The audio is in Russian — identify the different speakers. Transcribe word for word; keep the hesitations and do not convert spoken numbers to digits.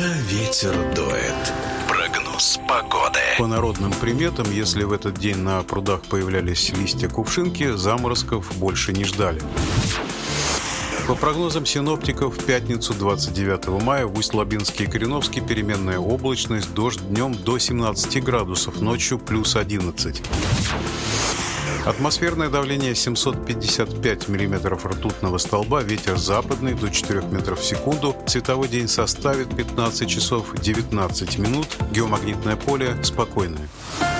Speaker 1: Куда ветер дует? Прогноз погоды.
Speaker 2: По народным приметам, если в этот день на прудах появлялись листья кувшинки, заморозков больше не ждали. По прогнозам синоптиков, в пятницу двадцать девятого мая в Усть-Лабинске и Кореновске переменная облачность, дождь днем до семнадцати градусов, ночью плюс одиннадцать. Атмосферное давление семьсот пятьдесят пять миллиметров ртутного столба, ветер западный до четырёх метров в секунду, световой день составит пятнадцать часов девятнадцать минут, геомагнитное поле спокойное.